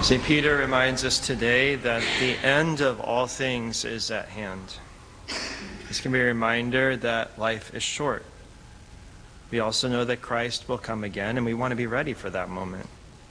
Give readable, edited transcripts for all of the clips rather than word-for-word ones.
St. Peter reminds us today that the end of all things is at hand. This can be a reminder that life is short. We also know that Christ will come again, and we want to be ready for that moment.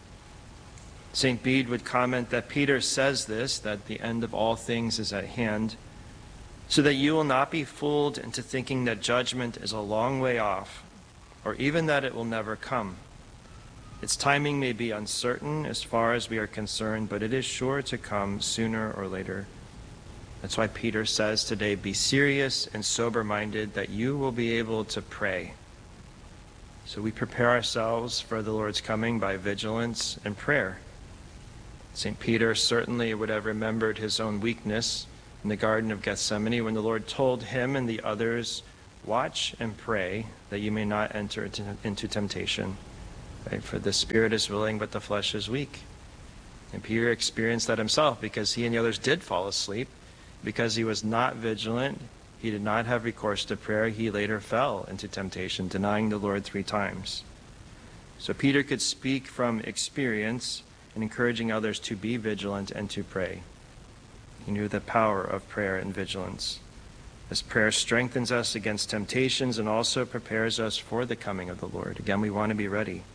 St. Bede would comment that Peter says this, that the end of all things is at hand, so that you will not be fooled into thinking that judgment is a long way off, or even that it will never come. Its timing may be uncertain as far as we are concerned, but it is sure to come sooner or later. That's why Peter says today, be serious and sober-minded, that you will be able to pray. So we prepare ourselves for the Lord's coming by vigilance and prayer. St. Peter certainly would have remembered his own weakness in the Garden of Gethsemane when the Lord told him and the others, watch and pray that you may not enter into temptation. Right? For the spirit is willing, but the flesh is weak. And Peter experienced that himself because he and the others did fall asleep. Because he was not vigilant, he did not have recourse to prayer. He later fell into temptation, denying the Lord 3 times. So Peter could speak from experience in encouraging others to be vigilant and to pray. He knew the power of prayer and vigilance. As prayer strengthens us against temptations and also prepares us for the coming of the Lord. Again, we want to be ready.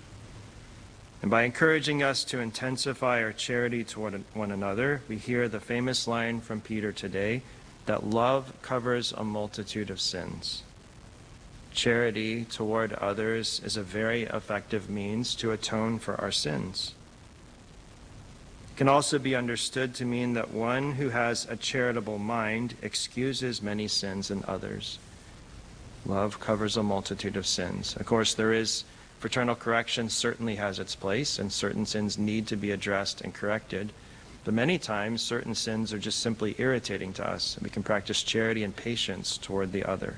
And by encouraging us to intensify our charity toward one another, we hear the famous line from Peter today, that love covers a multitude of sins. Charity toward others is a very effective means to atone for our sins. It can also be understood to mean that one who has a charitable mind excuses many sins in others. Love covers a multitude of sins. Of course, fraternal correction certainly has its place, and certain sins need to be addressed and corrected. But many times, certain sins are just simply irritating to us, and we can practice charity and patience toward the other.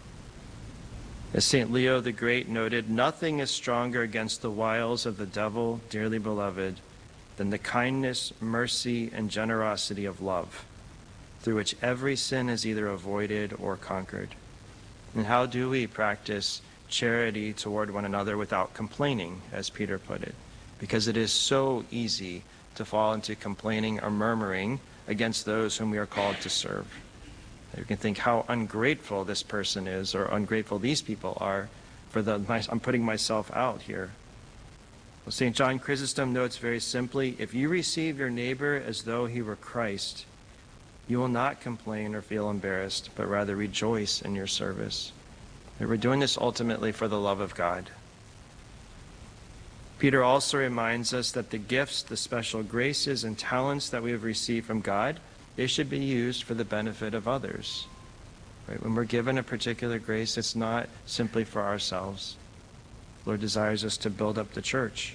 As St. Leo the Great noted, nothing is stronger against the wiles of the devil, dearly beloved, than the kindness, mercy, and generosity of love, through which every sin is either avoided or conquered. And how do we practice charity toward one another without complaining, as Peter put it? Because it is so easy to fall into complaining or murmuring against those whom we are called to serve. You can think how ungrateful this person is, or ungrateful these people are, I'm putting myself out here. Well, St. John Chrysostom notes very simply, if you receive your neighbor as though he were Christ, you will not complain or feel embarrassed, but rather rejoice in your service. We're doing this ultimately for the love of God. Peter also reminds us that the gifts, the special graces and talents that we have received from God, they should be used for the benefit of others. Right? When we're given a particular grace, it's not simply for ourselves. The Lord desires us to build up the church.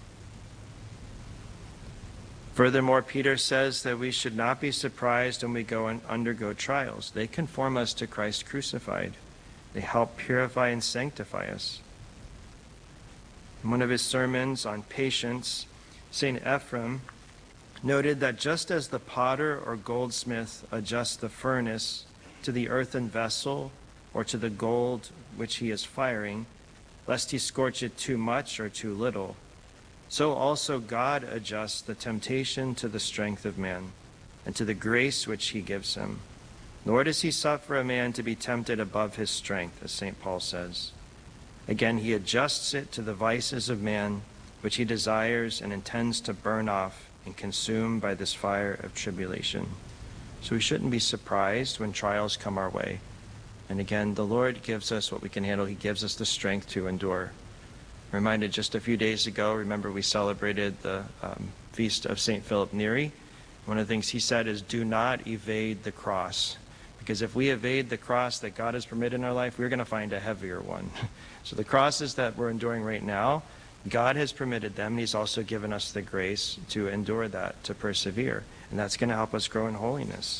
Furthermore, Peter says that we should not be surprised when we go and undergo trials. They conform us to Christ crucified. They help purify and sanctify us. In one of his sermons on patience, St. Ephrem noted that just as the potter or goldsmith adjusts the furnace to the earthen vessel or to the gold which he is firing, lest he scorch it too much or too little, so also God adjusts the temptation to the strength of man and to the grace which he gives him. Nor does he suffer a man to be tempted above his strength, as St. Paul says. Again, he adjusts it to the vices of man, which he desires and intends to burn off and consume by this fire of tribulation. So we shouldn't be surprised when trials come our way. And again, the Lord gives us what we can handle. He gives us the strength to endure. I'm reminded just a few days ago, remember we celebrated the feast of St. Philip Neri. One of the things he said is, do not evade the cross. Because if we evade the cross that God has permitted in our life, we're going to find a heavier one. So the crosses that we're enduring right now, God has permitted them, and he's also given us the grace to endure that, to persevere. And that's going to help us grow in holiness.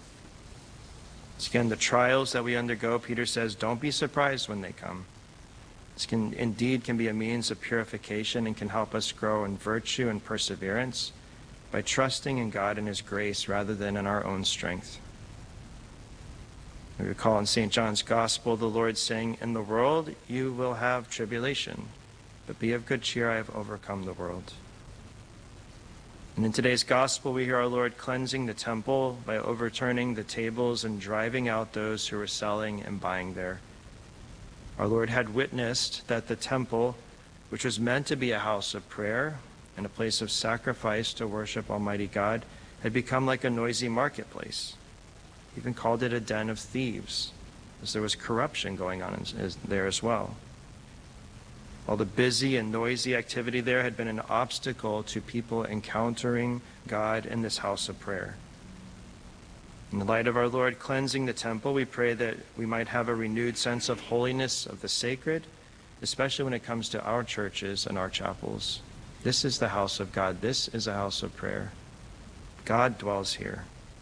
So again, the trials that we undergo, Peter says, don't be surprised when they come. This can be a means of purification and can help us grow in virtue and perseverance by trusting in God and his grace rather than in our own strength. We recall in St. John's Gospel, the Lord saying, in the world you will have tribulation, but be of good cheer, I have overcome the world. And in today's gospel, we hear our Lord cleansing the temple by overturning the tables and driving out those who were selling and buying there. Our Lord had witnessed that the temple, which was meant to be a house of prayer and a place of sacrifice to worship Almighty God, had become like a noisy marketplace. He even called it a den of thieves, as there was corruption going on there as well. All the busy and noisy activity there had been an obstacle to people encountering God in this house of prayer. In the light of our Lord cleansing the temple, we pray that we might have a renewed sense of holiness of the sacred, especially when it comes to our churches and our chapels. This is the house of God. This is a house of prayer. God dwells here.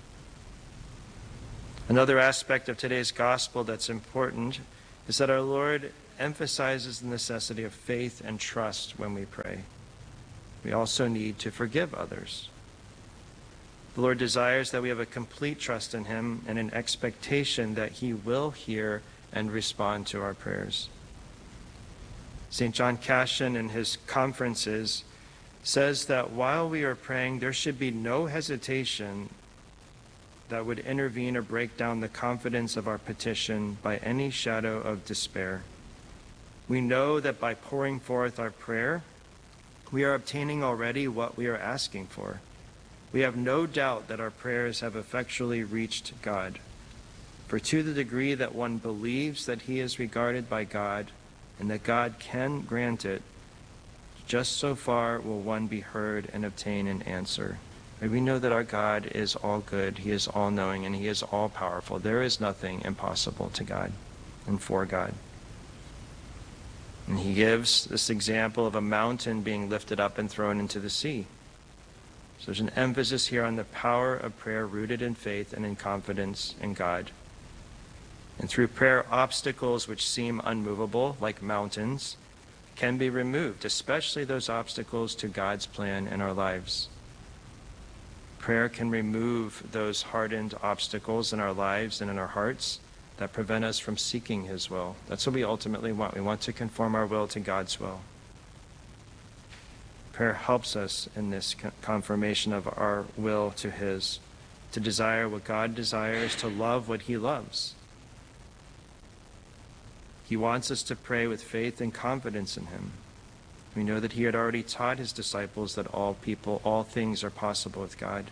Another aspect of today's gospel that's important is that our Lord emphasizes the necessity of faith and trust when we pray. We also need to forgive others. The Lord desires that we have a complete trust in him and an expectation that he will hear and respond to our prayers. St. John Cassian, in his conferences, says that while we are praying, there should be no hesitation that would intervene or break down the confidence of our petition by any shadow of despair. We know that by pouring forth our prayer, we are obtaining already what we are asking for. We have no doubt that our prayers have effectually reached God. For to the degree that one believes that he is regarded by God and that God can grant it, just so far will one be heard and obtain an answer. And we know that our God is all good, he is all-knowing, and he is all-powerful. There is nothing impossible to God and for God. And he gives this example of a mountain being lifted up and thrown into the sea. So there's an emphasis here on the power of prayer rooted in faith and in confidence in God. And through prayer, obstacles which seem unmovable, like mountains, can be removed, especially those obstacles to God's plan in our lives. Prayer can remove those hardened obstacles in our lives and in our hearts that prevent us from seeking his will. That's what we ultimately want. We want to conform our will to God's will. Prayer helps us in this confirmation of our will to his, to desire what God desires, to love what he loves. He wants us to pray with faith and confidence in him. We know that he had already taught his disciples that all things are possible with God.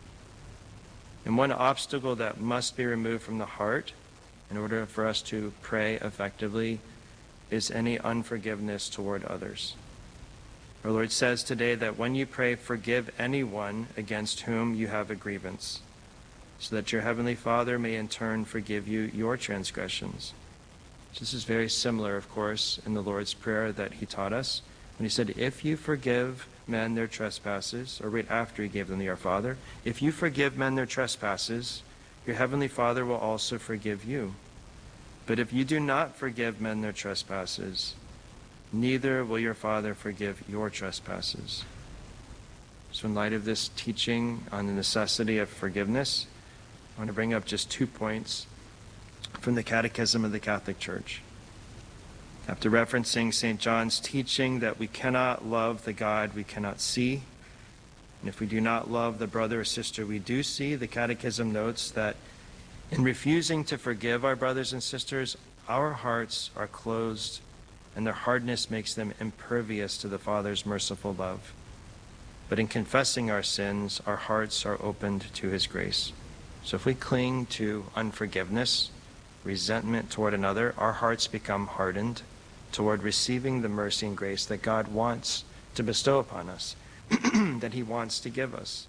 And one obstacle that must be removed from the heart in order for us to pray effectively is any unforgiveness toward others. Our Lord says today that when you pray, forgive anyone against whom you have a grievance, so that your heavenly Father may in turn forgive you your transgressions. This is very similar, of course, in the Lord's Prayer that he taught us, when he said, if you forgive men their trespasses, or right after he gave them the Our Father, if you forgive men their trespasses, your heavenly Father will also forgive you. But if you do not forgive men their trespasses, neither will your Father forgive your trespasses. So in light of this teaching on the necessity of forgiveness, I want to bring up just 2 points from the Catechism of the Catholic Church. After referencing St. John's teaching that we cannot love the God we cannot see, and if we do not love the brother or sister we do see, the Catechism notes that in refusing to forgive our brothers and sisters, our hearts are closed and their hardness makes them impervious to the Father's merciful love. But in confessing our sins, our hearts are opened to his grace. So if we cling to unforgiveness, resentment toward another, our hearts become hardened toward receiving the mercy and grace that God wants to bestow upon us, that he wants to give us.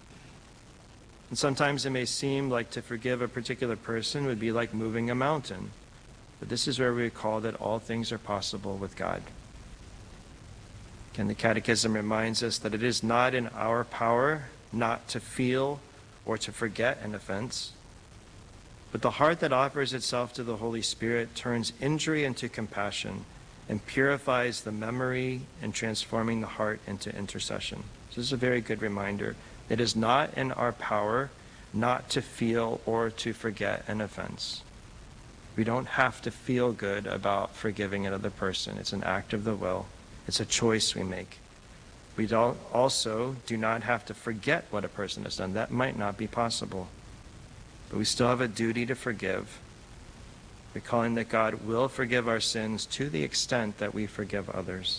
And sometimes it may seem like to forgive a particular person would be like moving a mountain. But this is where we recall that all things are possible with God. Again, the Catechism reminds us that it is not in our power not to feel or to forget an offense. But the heart that offers itself to the Holy Spirit turns injury into compassion and purifies the memory and transforming the heart into intercession. So this is a very good reminder. It is not in our power not to feel or to forget an offense. We don't have to feel good about forgiving another person. It's an act of the will. It's a choice we make. We don't, also do not have to forget what a person has done. That might not be possible. But we still have a duty to forgive, recalling that God will forgive our sins to the extent that we forgive others.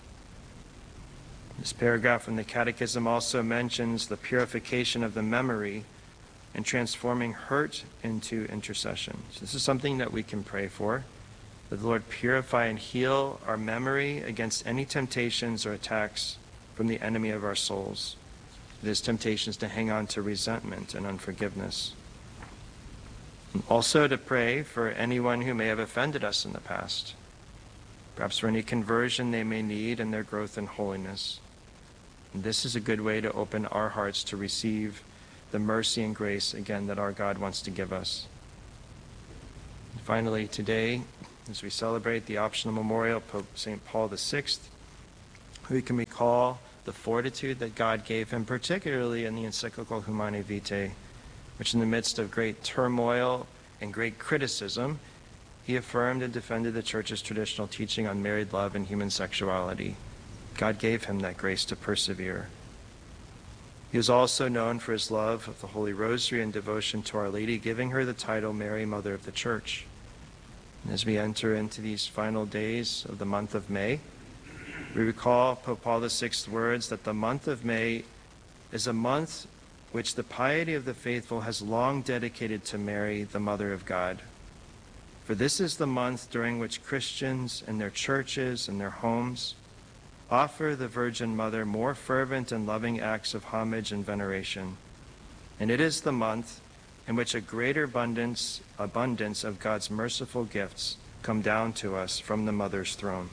This paragraph from the Catechism also mentions the purification of the memory and transforming hurt into intercession. So this is something that we can pray for, that the Lord purify and heal our memory against any temptations or attacks from the enemy of our souls. It is temptations to hang on to resentment and unforgiveness. And also to pray for anyone who may have offended us in the past, perhaps for any conversion they may need in their growth in holiness. And this is a good way to open our hearts to receive the mercy and grace, again, that our God wants to give us. And finally, today, as we celebrate the optional memorial of Pope St. Paul VI, we can recall the fortitude that God gave him, particularly in the encyclical Humanae Vitae, which in the midst of great turmoil and great criticism, he affirmed and defended the Church's traditional teaching on married love and human sexuality. God gave him that grace to persevere. He was also known for his love of the Holy Rosary and devotion to Our Lady, giving her the title Mary, Mother of the Church. And as we enter into these final days of the month of May, we recall Pope Paul VI's words that the month of May is a month which the piety of the faithful has long dedicated to Mary, the Mother of God. For this is the month during which Christians in their churches and their homes offer the Virgin Mother more fervent and loving acts of homage and veneration. And it is the month in which a greater abundance of God's merciful gifts come down to us from the Mother's throne.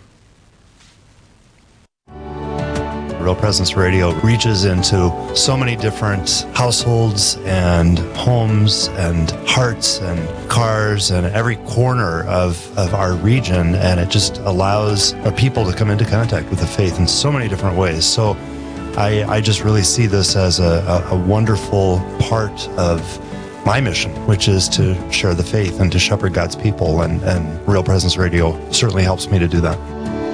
Real Presence Radio reaches into so many different households and homes and hearts and cars and every corner of our region, and it just allows our people to come into contact with the faith in so many different ways. So I just really see this as a wonderful part of my mission, which is to share the faith and to shepherd God's people, and Real Presence Radio certainly helps me to do that.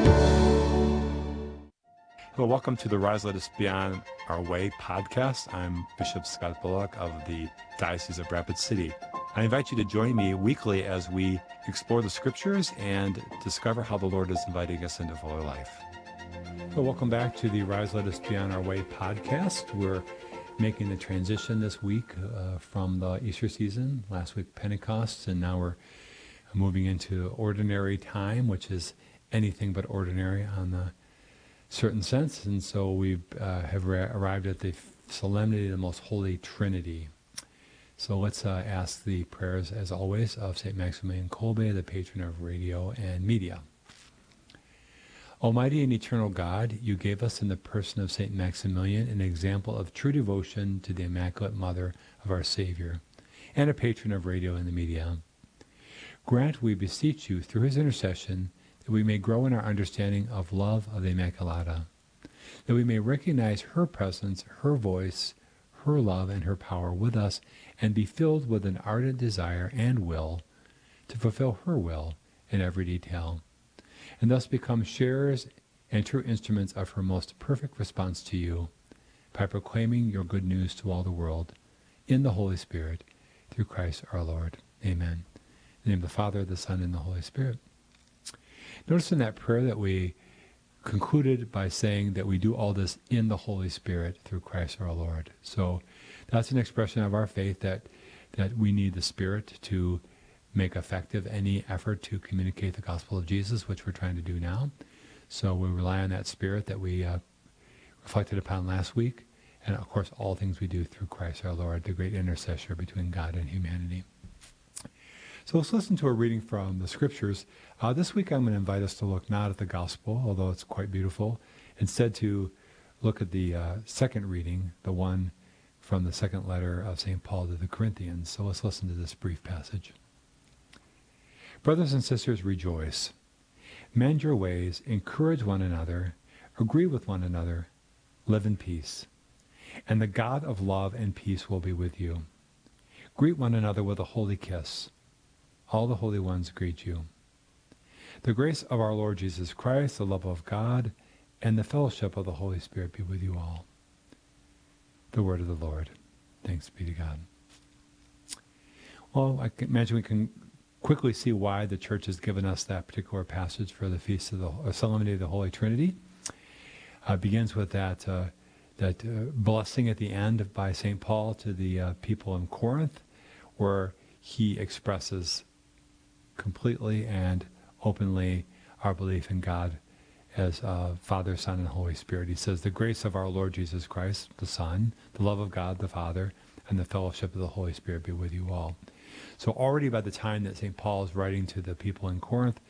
Well, welcome to the Rise Let Us Beyond Our Way podcast. I'm Bishop Scott Bullock of the Diocese of Rapid City. I invite you to join me weekly as we explore the scriptures and discover how the Lord is inviting us into fuller life. Well, welcome back to the Rise Let Us Beyond Our Way podcast. We're making the transition this week from the Easter season, last week Pentecost, and now we're moving into ordinary time, which is anything but ordinary on the certain sense, and so we have arrived at the solemnity of the Most Holy Trinity. So let's ask the prayers, as always, of St. Maximilian Kolbe, the patron of radio and media. Almighty and eternal God, you gave us in the person of St. Maximilian an example of true devotion to the Immaculate Mother of our Savior, and a patron of radio and the media. Grant, we beseech you, through his intercession, that we may grow in our understanding of love of the Immaculata, that we may recognize her presence, her voice, her love, and her power with us, and be filled with an ardent desire and will to fulfill her will in every detail, and thus become sharers and true instruments of her most perfect response to you, by proclaiming your good news to all the world, in the Holy Spirit, through Christ our Lord. Amen. In the name of the Father, the Son, and the Holy Spirit. Notice in that prayer that we concluded by saying that we do all this in the Holy Spirit through Christ our Lord. So that's an expression of our faith that we need the Spirit to make effective any effort to communicate the gospel of Jesus, which we're trying to do now. So we rely on that Spirit that we reflected upon last week. And of course, all things we do through Christ our Lord, the great intercessor between God and humanity. So let's listen to a reading from the Scriptures. This week I'm going to invite us to look not at the Gospel, although it's quite beautiful, instead to look at the second reading, the one from the second letter of St. Paul to the Corinthians. So let's listen to this brief passage. Brothers and sisters, rejoice. Mend your ways, encourage one another, agree with one another, live in peace. And the God of love and peace will be with you. Greet one another with a holy kiss. All the holy ones greet you. The grace of our Lord Jesus Christ, the love of God, and the fellowship of the Holy Spirit be with you all. The word of the Lord. Thanks be to God. Well, I can imagine we can quickly see why the church has given us that particular passage for the Feast of the Solemnity of the Holy Trinity. It begins with that blessing at the end by St. Paul to the people in Corinth, where he expresses completely and openly our belief in God as Father, Son, and Holy Spirit. He says, the grace of our Lord Jesus Christ, the Son, the love of God, the Father, and the fellowship of the Holy Spirit be with you all. So already by the time that St. Paul is writing to the people in Corinth,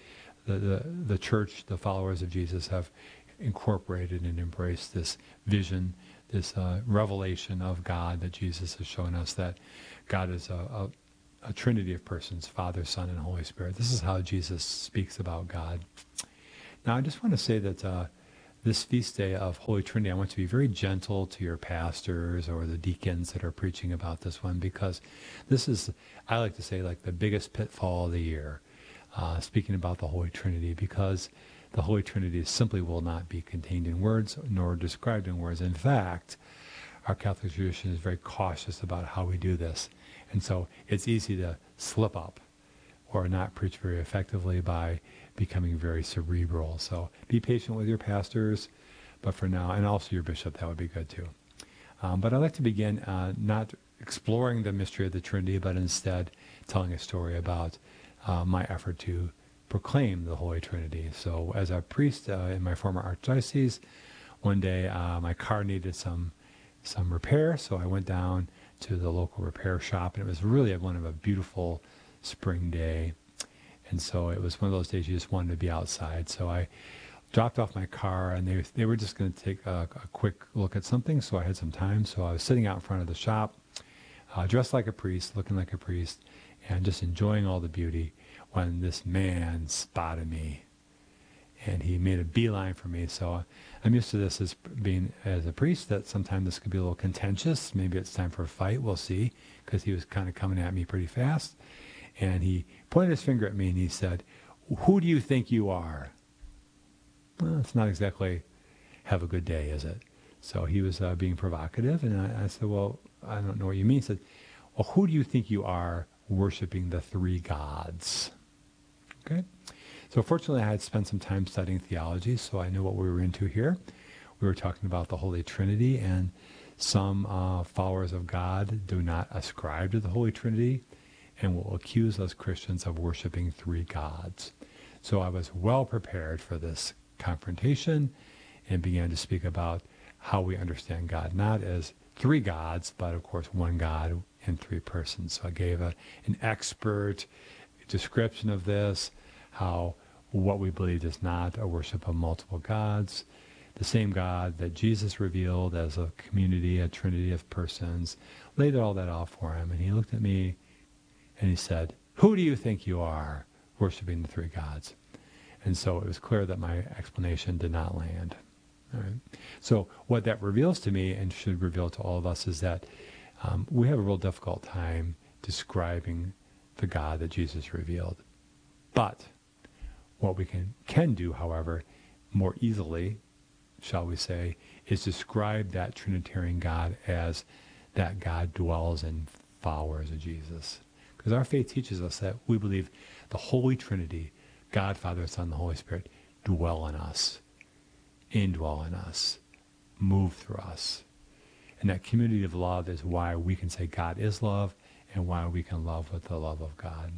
the church, the followers of Jesus, have incorporated and embraced this vision, this revelation of God that Jesus has shown us, that God is a trinity of persons, Father, Son, and Holy Spirit. This is how Jesus speaks about God. Now, I just want to say that this feast day of Holy Trinity, I want to be very gentle to your pastors or the deacons that are preaching about this one, because this is, I like to say, like the biggest pitfall of the year, speaking about the Holy Trinity, because the Holy Trinity simply will not be contained in words nor described in words. In fact, our Catholic tradition is very cautious about how we do this. And so it's easy to slip up or not preach very effectively by becoming very cerebral. So be patient with your pastors, but for now, and also your bishop, that would be good too. But I'd like to begin not exploring the mystery of the Trinity, but instead telling a story about my effort to proclaim the Holy Trinity. So as a priest in my former archdiocese, one day my car needed some repair, so I went down to the local repair shop, and it was really one of a beautiful spring day. And so it was one of those days you just wanted to be outside. So I dropped off my car, and they were just going to take a quick look at something, so I had some time. So I was sitting out in front of the shop, dressed like a priest, looking like a priest, and just enjoying all the beauty, when this man spotted me. And he made a beeline for me. So I'm used to this as a priest, that sometimes this could be a little contentious. Maybe it's time for a fight. We'll see, because he was kind of coming at me pretty fast. And he pointed his finger at me and he said, "Who do you think you are?" Well, it's not exactly have a good day, is it? So he was being provocative. And I said, "Well, I don't know what you mean." He said, "Well, who do you think you are worshiping the three gods?" Okay. So fortunately, I had spent some time studying theology, so I knew what we were into here. We were talking about the Holy Trinity, and some followers of God do not ascribe to the Holy Trinity and will accuse us Christians of worshiping three gods. So I was well prepared for this confrontation and began to speak about how we understand God, not as three gods, but of course one God in three persons. So I gave an expert description of this, how what we believe is not a worship of multiple gods, the same God that Jesus revealed as a community, a trinity of persons, laid all that out for him. And he looked at me and he said, "Who do you think you are worshiping the three gods?" And so it was clear that my explanation did not land. All right. So what that reveals to me, and should reveal to all of us, is that we have a real difficult time describing the God that Jesus revealed. But what we can do, however, more easily, shall we say, is describe that Trinitarian God as that God dwells in followers of Jesus. Because our faith teaches us that we believe the Holy Trinity, God, Father, Son, and the Holy Spirit, dwell in us, indwell in us, move through us. And that community of love is why we can say God is love, and why we can love with the love of God.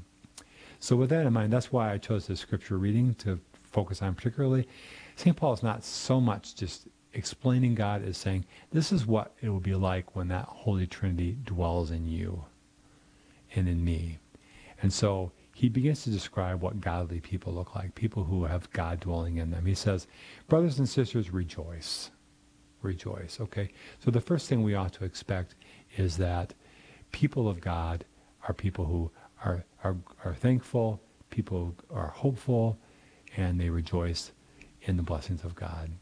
So with that in mind, that's why I chose this scripture reading to focus on particularly. St. Paul is not so much just explaining God as saying, this is what it will be like when that Holy Trinity dwells in you and in me. And so he begins to describe what godly people look like, people who have God dwelling in them. He says, brothers and sisters, rejoice. Rejoice, okay? So the first thing we ought to expect is that people of God are people who are thankful, people who are hopeful, and they rejoice in the blessings of God.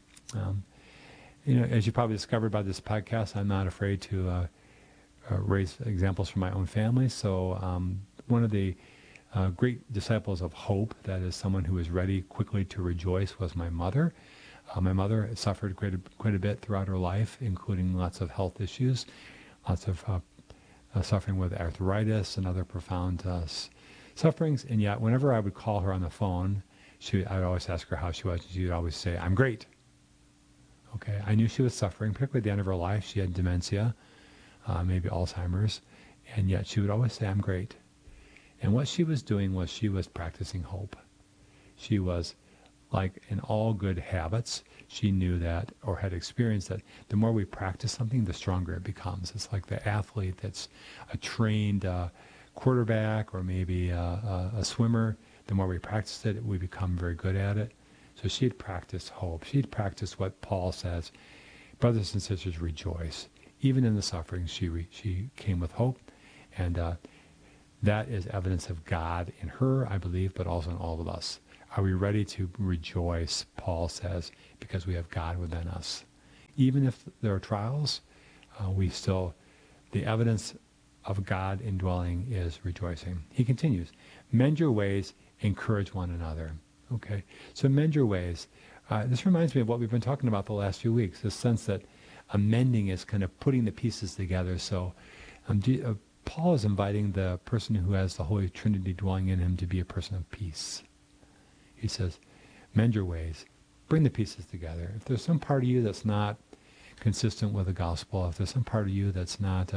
As you probably discovered by this podcast, I'm not afraid to raise examples from my own family. So one of the great disciples of hope, that is someone who is ready quickly to rejoice, was my mother. My mother suffered quite a bit throughout her life, including lots of health issues, lots of suffering with arthritis and other profound sufferings. And yet, whenever I would call her on the phone, I would always ask her how she was. She would always say, "I'm great." Okay, I knew she was suffering, particularly at the end of her life. She had dementia, maybe Alzheimer's, and yet she would always say, "I'm great." And what she was doing was she was practicing hope. She was, like in all good habits, she knew that, or had experienced that, the more we practice something, the stronger it becomes. It's like the athlete that's a trained quarterback or maybe a swimmer. The more we practice it, we become very good at it. So she had practiced hope. She had practiced what Paul says, brothers and sisters, rejoice. Even in the suffering, she came with hope. And that is evidence of God in her, I believe, but also in all of us. Are we ready to rejoice, Paul says, because we have God within us? Even if there are trials, the evidence of God indwelling is rejoicing. He continues, mend your ways, encourage one another. Okay, so mend your ways. This reminds me of what we've been talking about the last few weeks, this sense that mending is kind of putting the pieces together. So Paul is inviting the person who has the Holy Trinity dwelling in him to be a person of peace. He says, mend your ways, bring the pieces together. If there's some part of you that's not consistent with the gospel, if there's some part of you that's not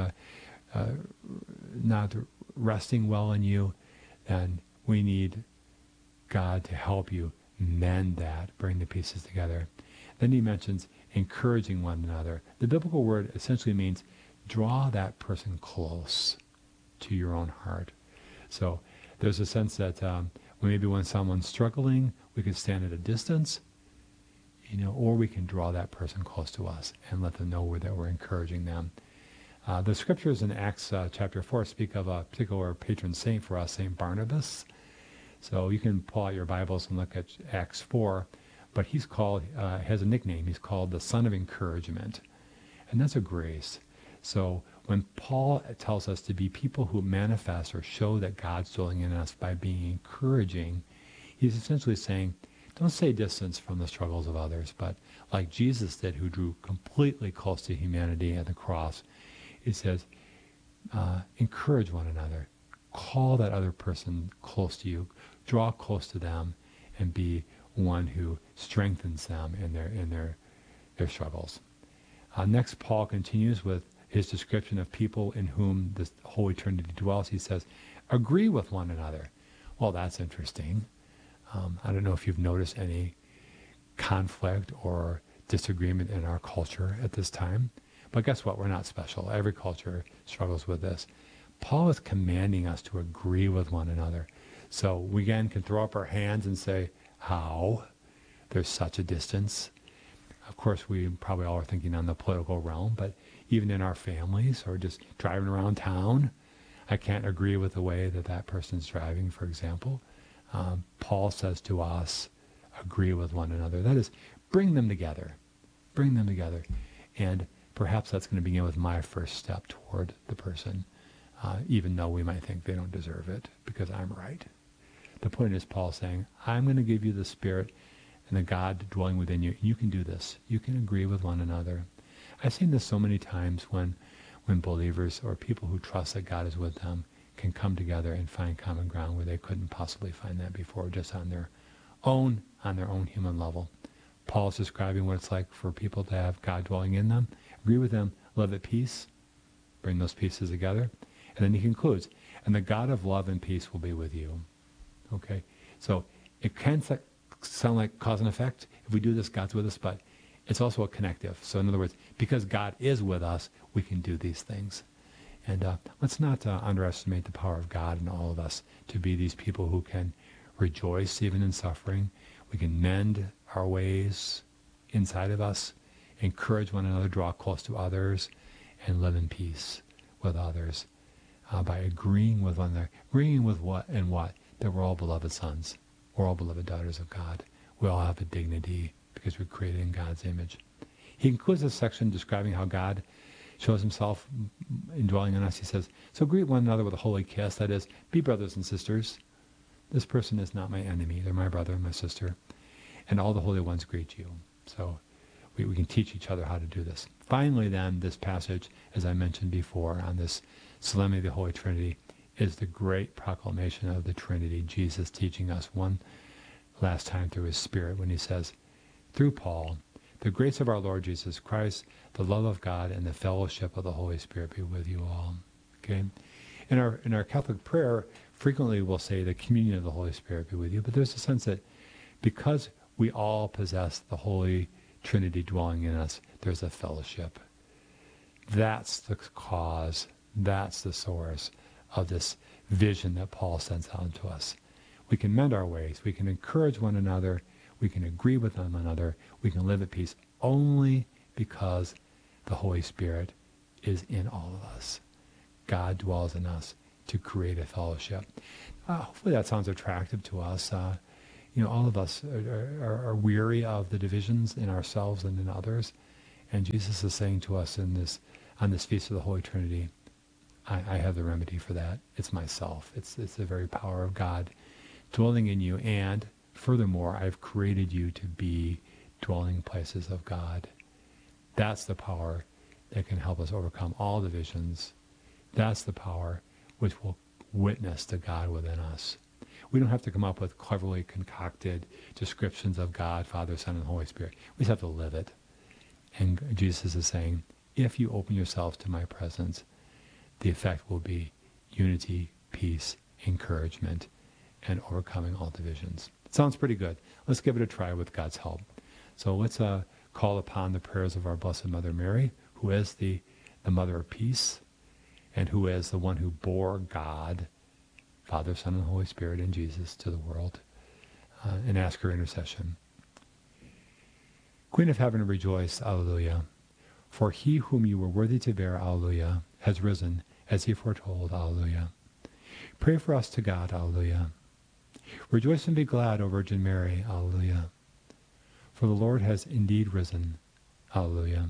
resting well in you, then we need God to help you mend that, bring the pieces together. Then he mentions encouraging one another. The biblical word essentially means draw that person close to your own heart. So there's a sense that maybe when someone's struggling, we can stand at a distance, or we can draw that person close to us and let them know that we're encouraging them. The scriptures in Acts chapter 4 speak of a particular patron saint for us, Saint Barnabas. So you can pull out your Bibles and look at Acts 4, but he's called, has a nickname. He's called the Son of Encouragement, and that's a grace. So when Paul tells us to be people who manifest or show that God's dwelling in us by being encouraging, he's essentially saying, don't stay distant from the struggles of others, but like Jesus did, who drew completely close to humanity at the cross, he says, encourage one another. Call that other person close to you. Draw close to them and be one who strengthens them in their struggles. Next, Paul continues with his description of people in whom the Holy Trinity dwells. He says, agree with one another. Well, that's interesting. I don't know if you've noticed any conflict or disagreement in our culture at this time. But guess what? We're not special. Every culture struggles with this. Paul is commanding us to agree with one another. So we again can throw up our hands and say, how? There's such a distance. Of course, we probably all are thinking on the political realm, but even in our families or just driving around town, I can't agree with the way that person's driving, for example. Paul says to us, agree with one another. That is, bring them together. Bring them together. And perhaps that's going to begin with my first step toward the person, even though we might think they don't deserve it because I'm right. The point is Paul saying, I'm going to give you the Spirit and the God dwelling within you. You can do this. You can agree with one another. I've seen this so many times when believers or people who trust that God is with them can come together and find common ground where they couldn't possibly find that before, just on their own human level. Paul's describing what it's like for people to have God dwelling in them. Agree with them, live at peace, bring those pieces together. And then he concludes, and the God of love and peace will be with you. Okay? So it can sound like cause and effect. If we do this, God's with us, but it's also a connective. So in other words, because God is with us, we can do these things. And let's not underestimate the power of God in all of us to be these people who can rejoice even in suffering. We can mend our ways inside of us, encourage one another, draw close to others, and live in peace with others by agreeing with one another. Agreeing with what and what? That we're all beloved sons. We're all beloved daughters of God. We all have a dignity because we're created in God's image. He concludes this section describing how God shows himself indwelling in us. He says, so greet one another with a holy kiss. That is, be brothers and sisters. This person is not my enemy. They're my brother and my sister. And all the holy ones greet you. So we can teach each other how to do this. Finally, then, this passage, as I mentioned before, on this Solemnity of the Holy Trinity, is the great proclamation of the Trinity, Jesus teaching us one last time through his Spirit when he says, through Paul, the grace of our Lord Jesus Christ, the love of God, and the fellowship of the Holy Spirit be with you all. Okay? In our Catholic prayer, frequently we'll say the communion of the Holy Spirit be with you, but there's a sense that because we all possess the Holy Trinity dwelling in us, there's a fellowship. That's the cause, that's the source of this vision that Paul sends out to us. We can mend our ways, we can encourage one another, we can agree with one another, we can live at peace only because the Holy Spirit is in all of us. God dwells in us to create a fellowship. Hopefully that sounds attractive to us. All of us are weary of the divisions in ourselves and in others. And Jesus is saying to us on this Feast of the Holy Trinity, I have the remedy for that. It's myself. It's the very power of God dwelling in you. And furthermore, I've created you to be dwelling places of God. That's the power that can help us overcome all divisions. That's the power which will witness to God within us. We don't have to come up with cleverly concocted descriptions of God, Father, Son, and Holy Spirit. We just have to live it. And Jesus is saying, if you open yourselves to my presence, the effect will be unity, peace, encouragement, and overcoming all divisions. It sounds pretty good. Let's give it a try with God's help. So let's call upon the prayers of our Blessed Mother Mary, who is the Mother of Peace, and who is the one who bore God, Father, Son, and Holy Spirit, and Jesus to the world, and ask her intercession. Queen of Heaven, rejoice, Alleluia. For he whom you were worthy to bear, Alleluia, has risen, as he foretold, Alleluia. Pray for us to God, Alleluia. Rejoice and be glad, O Virgin Mary, Alleluia. For the Lord has indeed risen, Alleluia.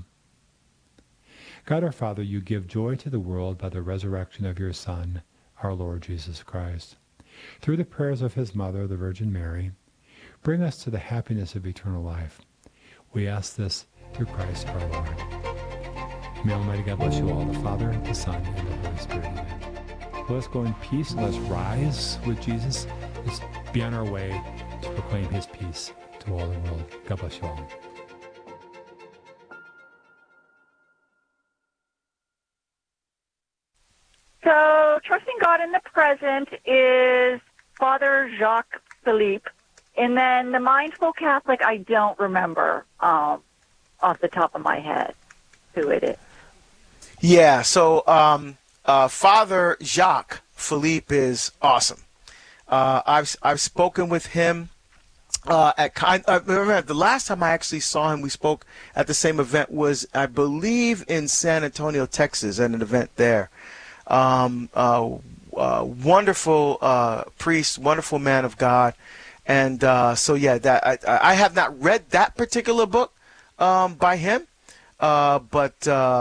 God our Father, you give joy to the world by the resurrection of your Son, our Lord Jesus Christ. Through the prayers of his mother, the Virgin Mary, bring us to the happiness of eternal life. We ask this through Christ our Lord. May Almighty God bless you all, the Father, the Son, and the Holy Spirit. Amen. Let us go in peace. Let's rise with Jesus. Let's be on our way to proclaim his peace to all the world. God bless you all. So, trusting God in the present is Father Jacques Philippe. And then the Mindful Catholic, I don't remember off the top of my head who it is. Yeah, so Father Jacques Philippe is awesome. I've spoken with him remember the last time I actually saw him, we spoke at the same event was, I believe, in San Antonio, Texas, at an event there. Wonderful priest, wonderful man of God. And so, yeah, that I have not read that particular book by him, but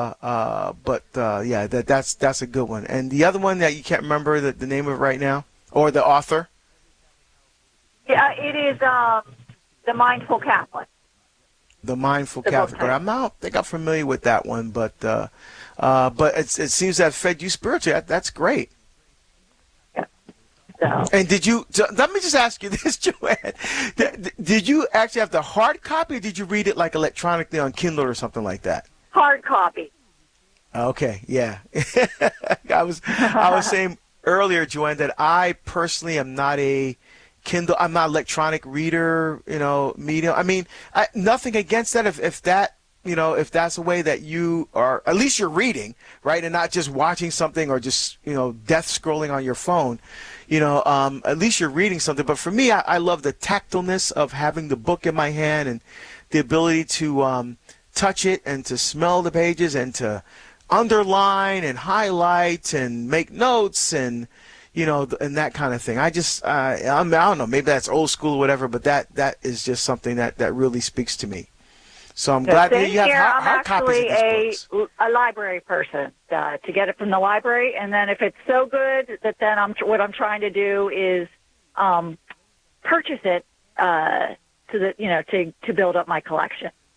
yeah, that's a good one. And the other one that you can't remember the name of it right now, or the author? Yeah, it is The Mindful Catholic. The Mindful Catholic. But I don't think I'm familiar with that one, but it seems that fed you spiritually. That's great. Yeah. So. And let me just ask you this, Joanne. Did you actually have the hard copy, or did you read it like electronically on Kindle or something like that? Hard copy. Okay, yeah. I was saying earlier, Joanne, that I personally am not a Kindle. I'm not an electronic reader, medium. I mean, nothing against that. If that, if that's a way that you are, at least you're reading, right, and not just watching something or just, death scrolling on your phone, at least you're reading something. But for me, I love the tactilness of having the book in my hand and the ability to touch it and to smell the pages and to underline and highlight and make notes and and that kind of thing. I don't know, maybe that's old school or whatever, but that is just something that really speaks to me. So I'm glad that you have hard copies of these books. I'm a library person, to get it from the library, and then if it's so good that then what I'm trying to do is purchase it to build up my collection.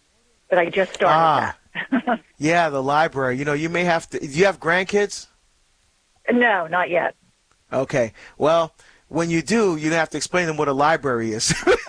but I just started that. Yeah, the library. You know, you may have to. Do you have grandkids? No, not yet. Okay. Well, when you do, you have to explain to them what a library is.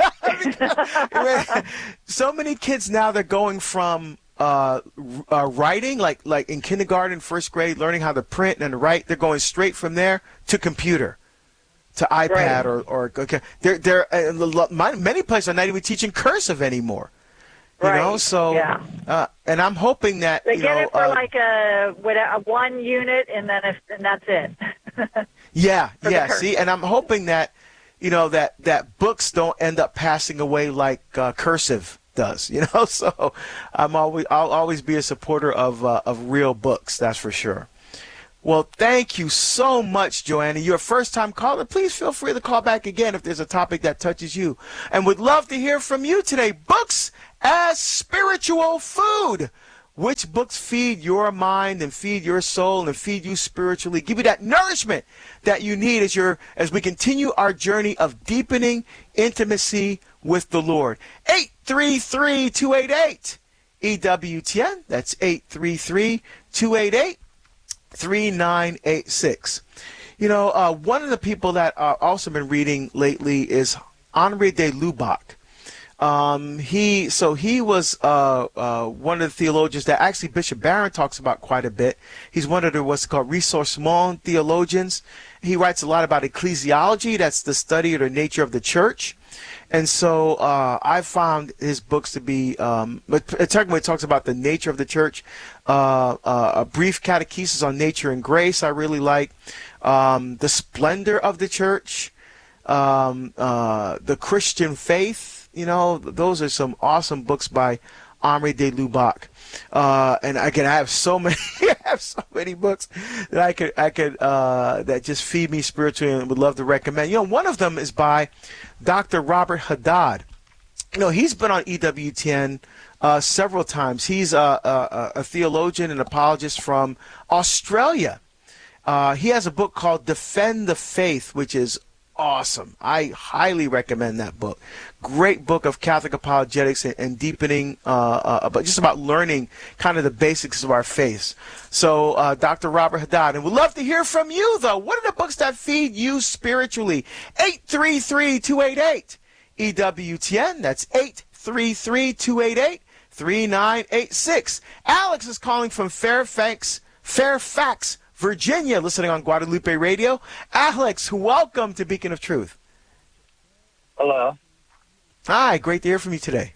So many kids now, they're going from writing, like in kindergarten, first grade, learning how to print and write. They're going straight from there to computer, to iPad, Right. or okay. Many places are not even teaching cursive anymore. You know, Right. so Yeah. and I'm hoping that They you get know, it for like a 1 unit, and then and that's it. yeah, for the yeah. cursive. See, and I'm hoping that you know that books don't end up passing away like cursive does. You know, so I'll always be a supporter of real books. That's for sure. Well, thank you so much, Joanna. You're a first-time caller. Please feel free to call back again if there's a topic that touches you. And would love to hear from you today. Books as spiritual food. Which books feed your mind and feed your soul and feed you spiritually? Give you that nourishment that you need as we continue our journey of deepening intimacy with the Lord. 833-288 EWTN. That's 833-288. 3986. You know, one of the people that I've also been reading lately is Henri de Lubac. He was one of the theologians that actually Bishop Barron talks about quite a bit. He's one of the what's called ressourcement theologians. He writes a lot about ecclesiology. That's the study of the nature of the church. And so I found his books to be, particularly it talks about the nature of the church, a brief catechesis on nature and grace I really like, the splendor of the church, the Christian faith. You know, those are some awesome books by Henri de Lubac. And again, I have so many, books that I could that just feed me spiritually and would love to recommend. You know, one of them is by Dr. Robert Haddad. You know, he's been on EWTN several times. He's a theologian and apologist from Australia. He has a book called Defend the Faith, which is awesome. I highly recommend that book. Great book of Catholic apologetics and deepening, but just about learning kind of the basics of our faith. So, Dr. Robert Haddad, and we'd love to hear from you, though. What are the books that feed you spiritually? 833-288 EWTN. That's 833-288-3986. Alex is calling from Fairfax, Virginia, listening on Guadalupe Radio. Alex, welcome to Beacon of Truth. Hello. Hi, great to hear from you today.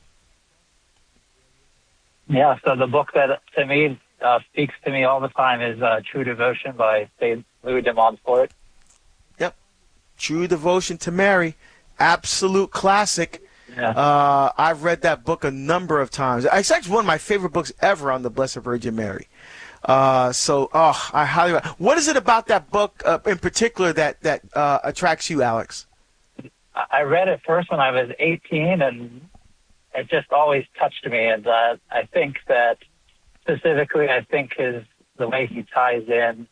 Yeah, so the book that to me speaks to me all the time is True Devotion by St. Louis de Montfort. Yep. True Devotion to Mary. Absolute classic. Yeah. I've read that book a number of times. It's actually one of my favorite books ever on the Blessed Virgin Mary. I highly. What is it about that book in particular that attracts you, Alex? I read it first when I was 18, and it just always touched me. And I think that specifically, is the way he ties in.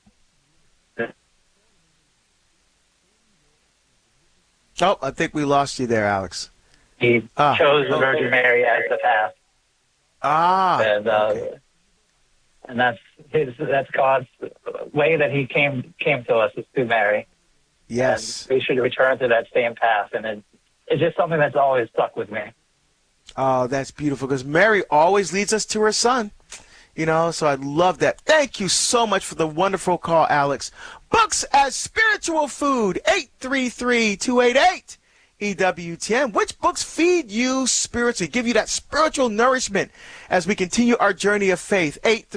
Oh, I think we lost you there, Alex. He chose the Virgin Mary as the path. And okay. and that's God's way that He came to us is through Mary. Yes. And we should return to that same path, and it's just something that's always stuck with me. Oh, that's beautiful, because Mary always leads us to her Son. You know, so I love that. Thank you so much for the wonderful call, Alex. Books as spiritual food, 833-288 EWTN. Which books feed you spiritually, give you that spiritual nourishment as we continue our journey of faith?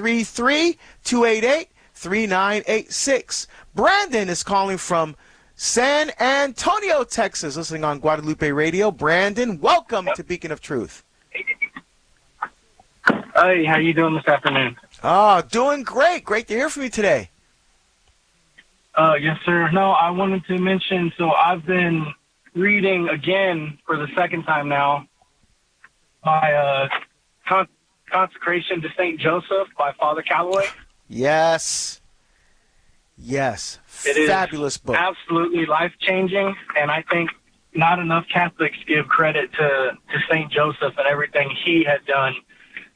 833-288-3986. Brandon is calling from San Antonio, Texas, listening on Guadalupe Radio. Brandon, welcome to Beacon of Truth. Hey, how you doing this afternoon? Oh, doing great. Great to hear from you today. Yes, sir. No, I wanted to mention, so I've been reading again for the second time now my Consecration to St. Joseph by Father Calloway. Yes. Yes. It Fabulous book. Absolutely life-changing, and I think not enough Catholics give credit to St. Joseph and everything he had done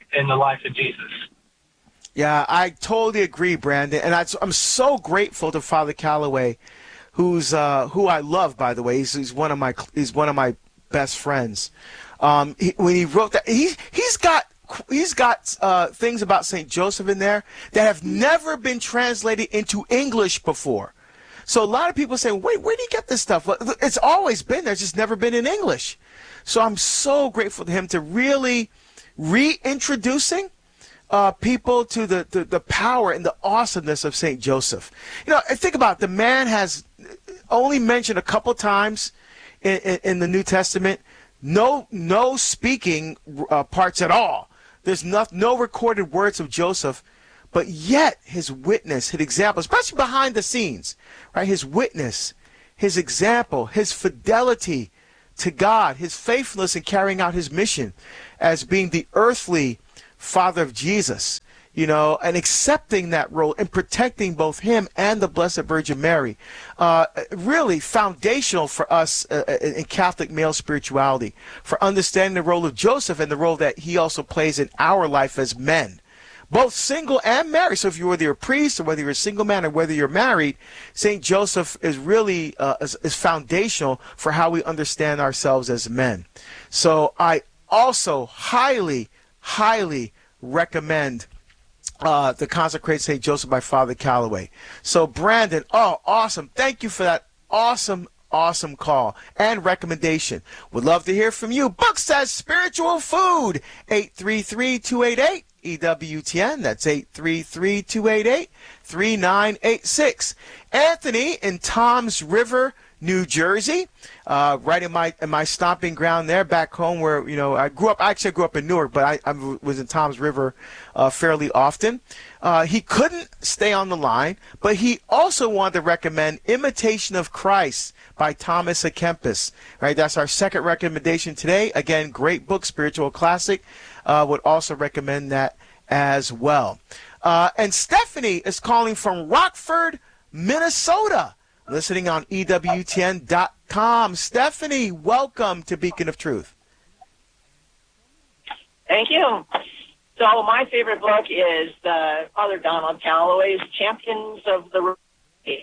in the life of Jesus. Yeah, I totally agree, Brandon. And I'm so grateful to Father Calloway, who I love, by the way. He's one of my best friends. When he wrote that, he's got things about St. Joseph in there that have never been translated into English before. So a lot of people say, wait, where do you get this stuff? Well, it's always been there, it's just never been in English. So I'm so grateful to him to really reintroducing people to the power and the awesomeness of St. Joseph. You know, think about it, the man has only mentioned a couple times in the New Testament, no speaking parts at all. There's no recorded words of Joseph, but yet his witness, his example, especially behind the scenes, right? His witness, his example, his fidelity to God, his faithfulness in carrying out his mission as being the earthly father of Jesus, you know, and accepting that role and protecting both him and the Blessed Virgin Mary. Really foundational for us in Catholic male spirituality, for understanding the role of Joseph and the role that he also plays in our life as men, both single and married. So if whether you're a priest or whether you're a single man or whether you're married, St. Joseph is really is foundational for how we understand ourselves as men. So I also highly recommend the Consecrated St. Joseph by Father Calloway. So Brandon, oh, awesome. Thank you for that awesome call and recommendation. Would love to hear from you. Book says Spiritual Food, 833-288. EWTN, that's 833-288-3986. Anthony in Toms River, New Jersey, right in my stomping ground there, back home where, you know, I grew up in Newark, but I was in Toms River fairly often. He couldn't stay on the line, but he also wanted to recommend Imitation of Christ by Thomas à Kempis. Right, that's our second recommendation today. Again, great book, spiritual classic. Would also recommend that as well. And Stephanie is calling from Rockford, Minnesota, listening on EWTN.com. Stephanie, welcome to Beacon of Truth. Thank you. So my favorite book is Father Donald Calloway's Champions of the Rosary.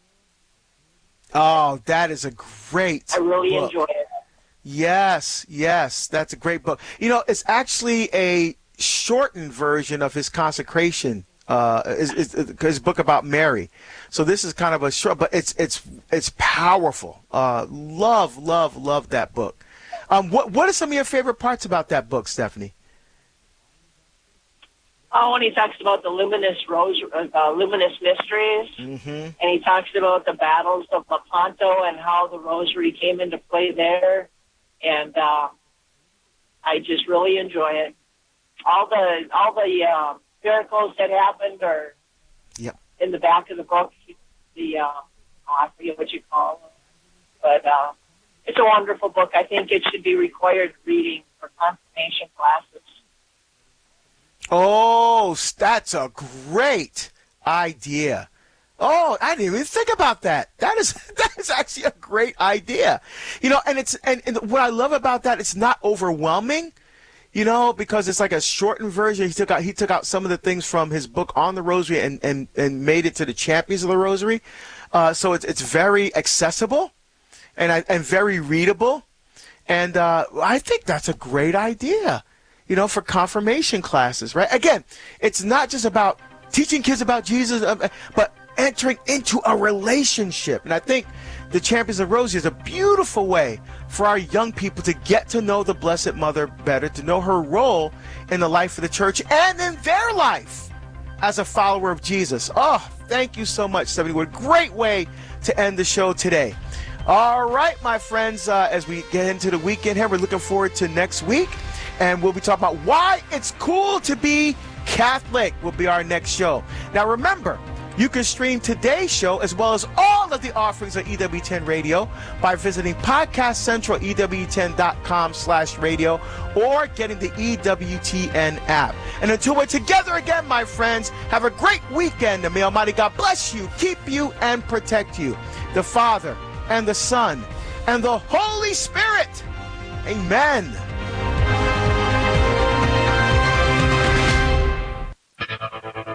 Oh, that is a great I really book. Enjoy it. Yes, that's a great book. You know, it's actually a shortened version of his consecration, his book about Mary. So this is kind of a short, but it's powerful. Love that book. What are some of your favorite parts about that book, Stephanie? Oh, when he talks about the luminous mysteries, and he talks about the battles of Lepanto and how the Rosary came into play there. And I just really enjoy it. All the miracles that happened are in the back of the book. I forget what you call them, but it's a wonderful book. I think it should be required reading for confirmation classes. Oh, that's a great idea. Oh, I didn't even think about that. That is actually a great idea. You know, and what I love about that, it's not overwhelming, you know, because it's like a shortened version. He took out some of the things from his book on the Rosary and made it to the Champions of the Rosary. So it's very accessible and very readable. And I think that's a great idea, you know, for confirmation classes, right? Again, it's not just about teaching kids about Jesus, but entering into a relationship. And I think the Champions of Rosary is a beautiful way for our young people to get to know the Blessed Mother better, to know her role in the life of the church and in their life as a follower of Jesus. Oh, thank you so much, Stephanie. What a great way to end the show today. All right, my friends, as we get into the weekend here, we're looking forward to next week. And we'll be talking about why it's cool to be Catholic will be our next show. Now, remember, you can stream today's show as well as all of the offerings on EWTN Radio by visiting Podcast Central, EWTN.com/radio, or getting the EWTN app. And until we're together again, my friends, have a great weekend. And may Almighty God bless you, keep you, and protect you. The Father, and the Son, and the Holy Spirit. Amen.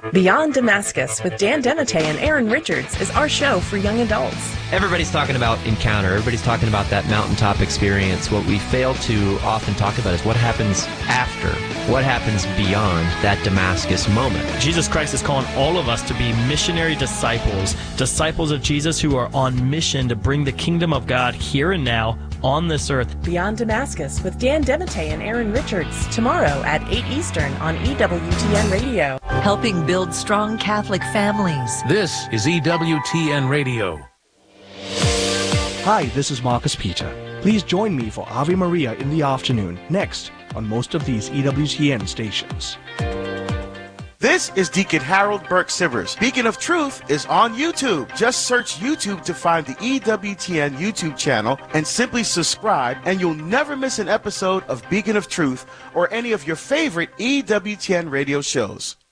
Beyond Damascus with Dan Demite and Aaron Richards is our show for young adults. Everybody's talking about encounter. Everybody's talking about that mountaintop experience. What we fail to often talk about is what happens after, what happens beyond that Damascus moment. Jesus Christ is calling all of us to be missionary disciples, disciples of Jesus who are on mission to bring the kingdom of God here and now on this earth. Beyond Damascus with Dan Demite and Aaron Richards, tomorrow at 8 Eastern on EWTN Radio. Helping build strong Catholic families. This is EWTN Radio. Hi, this is Marcus Peter. Please join me for Ave Maria in the afternoon, next on most of these EWTN stations. This is Deacon Harold Burke Sivers. Beacon of Truth is on YouTube. Just search YouTube to find the EWTN YouTube channel and simply subscribe, and you'll never miss an episode of Beacon of Truth or any of your favorite EWTN radio shows.